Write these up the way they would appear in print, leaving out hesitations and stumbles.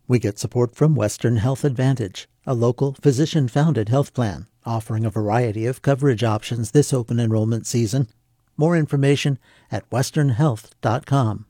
We get support from Western Health Advantage, a local physician-founded health plan offering a variety of coverage options this open enrollment season. More information at westernhealth.com.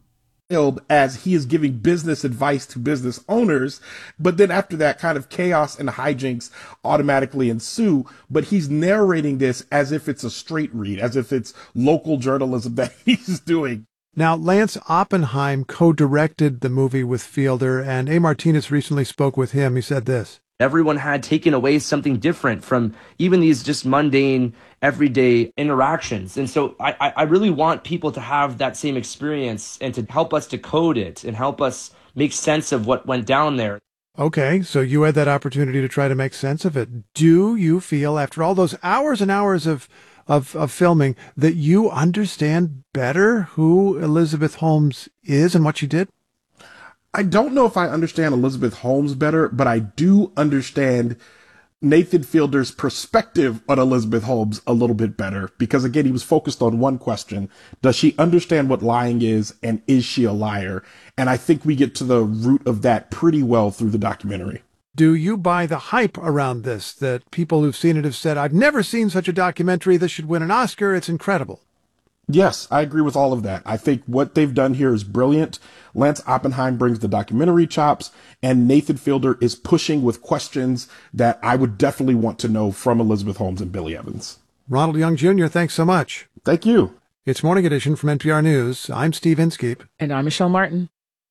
As he is giving business advice to business owners, but then after that, kind of chaos and hijinks automatically ensue. But he's narrating this as if it's a straight read, as if it's local journalism that he's doing. Now, Lance Oppenheim co-directed the movie with Fielder, and A. Martinez recently spoke with him. He said this. Everyone had taken away something different from even these just mundane, everyday interactions. And so I really want people to have that same experience and to help us decode it and help us make sense of what went down there. Okay, so you had that opportunity to try to make sense of it. Do you feel, after all those hours and hours of filming, that you understand better who Elizabeth Holmes is and what she did? I don't know if I understand Elizabeth Holmes better, but I do understand Nathan Fielder's perspective on Elizabeth Holmes a little bit better, because again, he was focused on one question. Does she understand what lying is, and is she a liar? And I think we get to the root of that pretty well through the documentary. Do you buy the hype around this, that people who've seen it have said, I've never seen such a documentary, this should win an Oscar, it's incredible? Yes, I agree with all of that. I think what they've done here is brilliant. Lance Oppenheim brings the documentary chops, and Nathan Fielder is pushing with questions that I would definitely want to know from Elizabeth Holmes and Billy Evans. Ronald Young Jr., thanks so much. Thank you. It's Morning Edition from NPR News. I'm Steve Inskeep. And I'm Michelle Martin.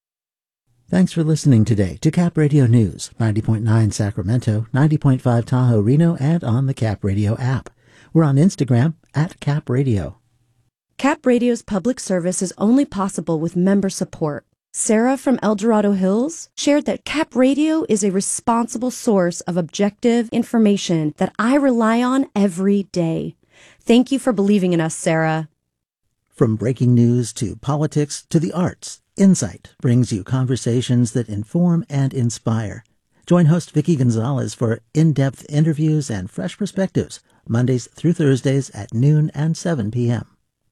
Thanks for listening today to Cap Radio News, 90.9 Sacramento, 90.5 Tahoe, Reno, and on the Cap Radio app. We're on Instagram at Cap Radio. Cap Radio's public service is only possible with member support. Sarah from El Dorado Hills shared that Cap Radio is a responsible source of objective information that I rely on every day. Thank you for believing in us, Sarah. From breaking news to politics to the arts, Insight brings you conversations that inform and inspire. Join host Vicky Gonzalez for in-depth interviews and fresh perspectives, Mondays through Thursdays at noon and 7 p.m.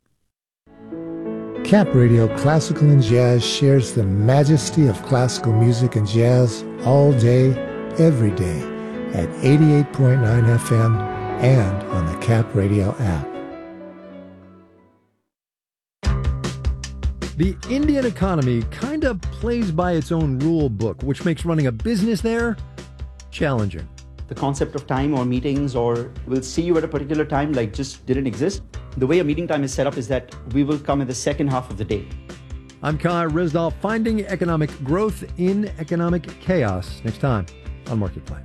Cap Radio Classical and Jazz shares the majesty of classical music and jazz all day, every day at 88.9 FM and on the Cap Radio app. The Indian economy kind of plays by its own rule book, which makes running a business there challenging. The concept of time or meetings or we'll see you at a particular time like just didn't exist. The way a meeting time is set up is that we will come in the second half of the day. I'm Kai Risdall, finding economic growth in economic chaos. Next time on Marketplace.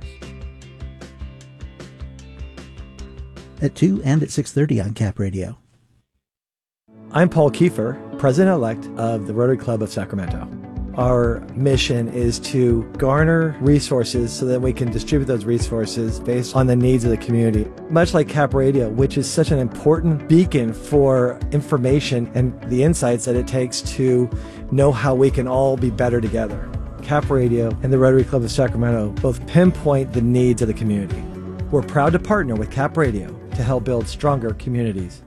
At 2 and at 6:30 on Cap Radio. I'm Paul Kiefer, President-elect of the Rotary Club of Sacramento. Our mission is to garner resources so that we can distribute those resources based on the needs of the community. Much like Cap Radio, which is such an important beacon for information and the insights that it takes to know how we can all be better together. Cap Radio and the Rotary Club of Sacramento both pinpoint the needs of the community. We're proud to partner with Cap Radio to help build stronger communities.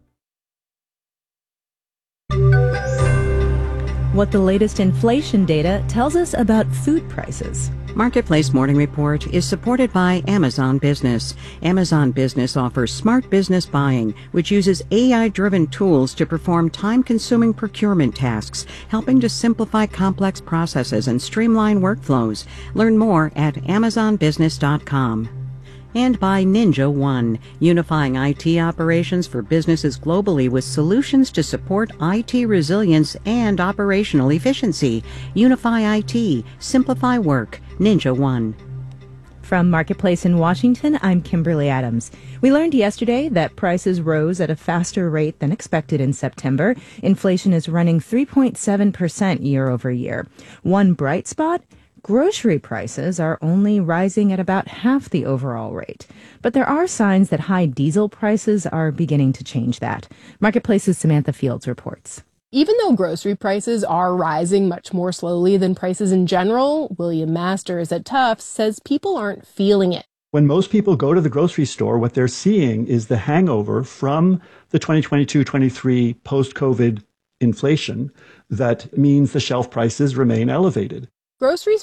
What the latest inflation data tells us about food prices. Marketplace Morning Report is supported by Amazon Business. Amazon Business offers smart business buying, which uses AI-driven tools to perform time-consuming procurement tasks, helping to simplify complex processes and streamline workflows. Learn more at amazonbusiness.com. And by Ninja One, unifying IT operations for businesses globally with solutions to support IT resilience and operational efficiency. Unify IT, simplify work. Ninja One. From Marketplace in Washington, I'm Kimberly Adams. We learned yesterday that prices rose at a faster rate than expected in September. Inflation is running 3.7% year over year. One bright spot? Grocery prices are only rising at about half the overall rate. But there are signs that high diesel prices are beginning to change that. Marketplace's Samantha Fields reports. Even though grocery prices are rising much more slowly than prices in general, William Masters at Tufts says people aren't feeling it. When most people go to the grocery store, what they're seeing is the hangover from the 2022-23 post-COVID inflation that means the shelf prices remain elevated. Groceries